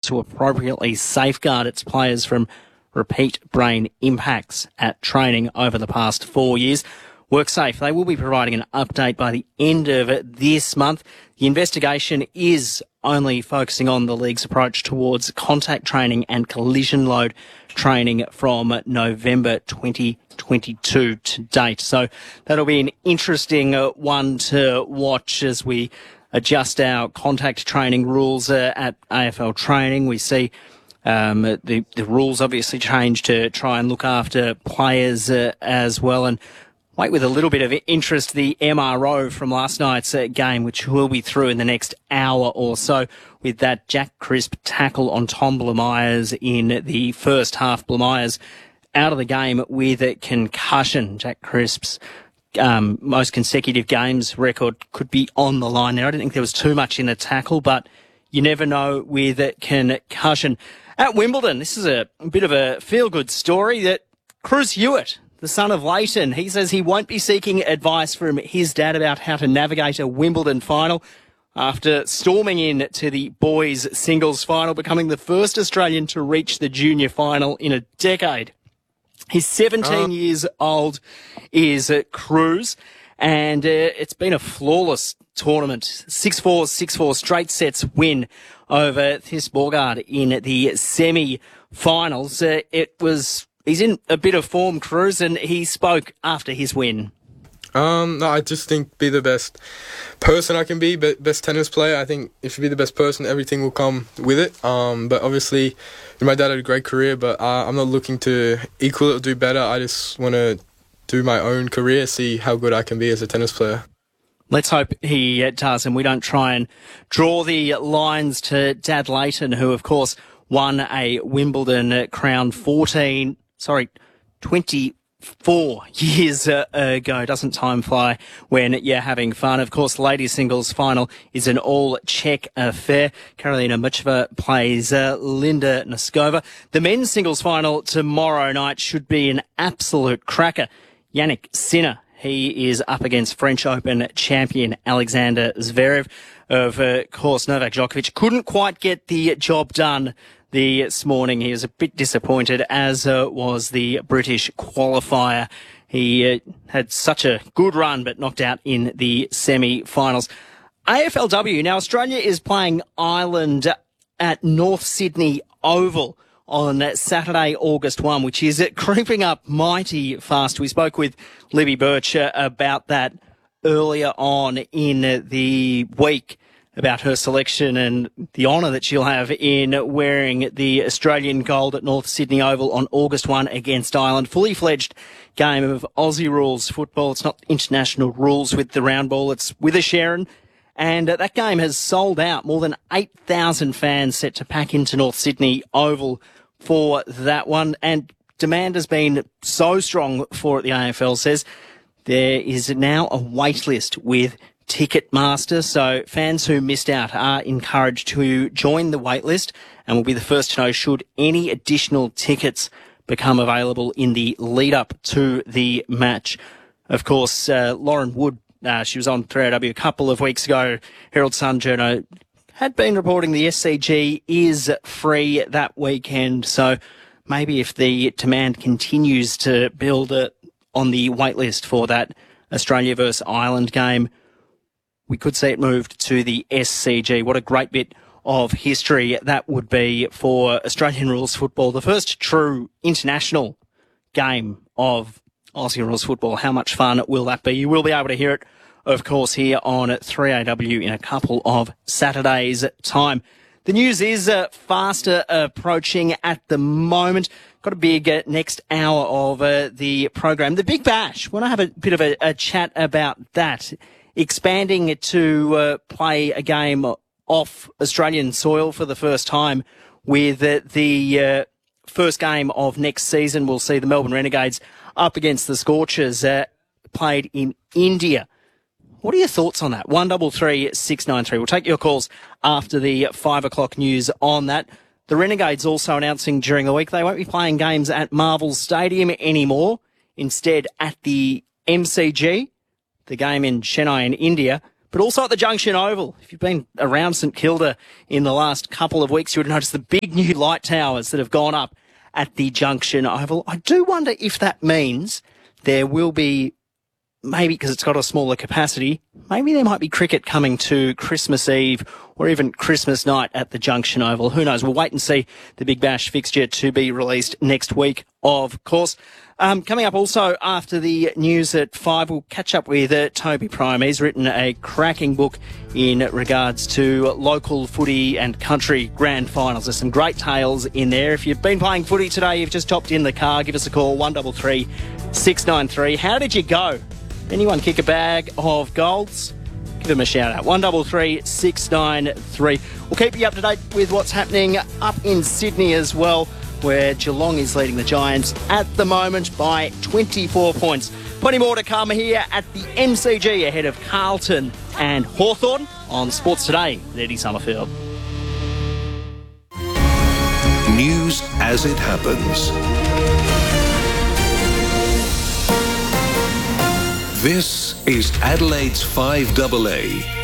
to appropriately safeguard its players from repeat brain impacts at training over the past 4 years. WorkSafe, they will be providing an update by the end of this month. The investigation is only focusing on the league's approach towards contact training and collision load training from November 2022 to date. So that'll be an interesting one to watch as we adjust our contact training rules at AFL training. We see the rules obviously change to try and look after players as well, and wait with a little bit of interest the MRO from last night's game, which we'll be through in the next hour or so, with that Jack Crisp tackle on Tom Blamires in the first half. Blamires out of the game with a concussion. Jack Crisp's most consecutive games record could be on the line there. I don't think there was too much in the tackle, but you never know with a concussion. At Wimbledon, this is a bit of a feel-good story that Cruz Hewitt, the son of Leighton, he says he won't be seeking advice from his dad about how to navigate a Wimbledon final after storming in to the boys' singles final, becoming the first Australian to reach the junior final in a decade. He's 17 years old, is Cruz, and it's been a flawless tournament. 6-4, 6-4 straight sets win over Thys Bøgaard in the semi-finals. He's in a bit of form, Cruz, and he spoke after his win. No, I just think be the best person I can be, best tennis player. I think if you be the best person, everything will come with it. But obviously, my dad had a great career, but I'm not looking to equal it or do better. I just want to do my own career, see how good I can be as a tennis player. Let's hope he does, and we don't try and draw the lines to Dad Leighton, who, of course, won a Wimbledon crown 24 years ago. Doesn't time fly when you're having fun? Of course, ladies singles final is an all-Czech affair. Karolina Muchova plays Linda Noskova. The men's singles final tomorrow night should be an absolute cracker. Yannick Sinner, he is up against French Open champion Alexander Zverev. Of course, Novak Djokovic couldn't quite get the job done this morning. He was a bit disappointed, as was the British qualifier. He had such a good run, but knocked out in the semi-finals. AFLW. Now, Australia is playing Ireland at North Sydney Oval on Saturday, August 1, which is creeping up mighty fast. We spoke with Libby Birch about that earlier on in the week, about her selection and the honour that she'll have in wearing the Australian gold at North Sydney Oval on August 1 against Ireland. Fully fledged game of Aussie rules football. It's not international rules with the round ball. It's with a Sharon. And that game has sold out. More than 8,000 fans set to pack into North Sydney Oval for that one. And demand has been so strong for it, the AFL says. There is now a wait list with Ticketmaster, so fans who missed out are encouraged to join the wait list and will be the first to know should any additional tickets become available in the lead-up to the match. Of course, Lauren Wood, she was on 3AW a couple of weeks ago. Herald Sun journo had been reporting the SCG is free that weekend, so maybe if the demand continues to build on the wait list for that Australia versus Ireland game, we could see it moved to the SCG. What a great bit of history that would be for Australian rules football. The first true international game of Aussie rules football. How much fun will that be? You will be able to hear it, of course, here on 3AW in a couple of Saturdays' time. The news is faster approaching at the moment. Got a big next hour of the program. The Big Bash. Want to have a bit of a chat about that. Expanding to play a game off Australian soil for the first time with the first game of next season. We'll see the Melbourne Renegades up against the Scorchers played in India. What are your thoughts on that? 133 693. We'll take your calls after the 5 o'clock news on that. The Renegades also announcing during the week they won't be playing games at Marvel Stadium anymore. Instead, at the MCG, the game in Chennai in India, but also at the Junction Oval. If you've been around St Kilda in the last couple of weeks, you would have noticed the big new light towers that have gone up at the Junction Oval. I do wonder if that means there will be, maybe because it's got a smaller capacity, maybe there might be cricket coming to Christmas Eve or even Christmas night at the Junction Oval. Who knows? We'll wait and see the Big Bash fixture to be released next week, of course. Coming up also after the news at 5, we'll catch up with Toby Prime. He's written a cracking book in regards to local footy and country grand finals. There's some great tales in there. If you've been playing footy today, you've just hopped in the car, give us a call, 133 693. How did you go? Anyone kick a bag of golds? Give them a shout out. 133 693. We'll keep you up to date with what's happening up in Sydney as well, where Geelong is leading the Giants at the moment by 24 points. Plenty more to come here at the MCG ahead of Carlton and Hawthorn on Sports Today with Eddie Summerfield. News as it happens. This is Adelaide's 5AA.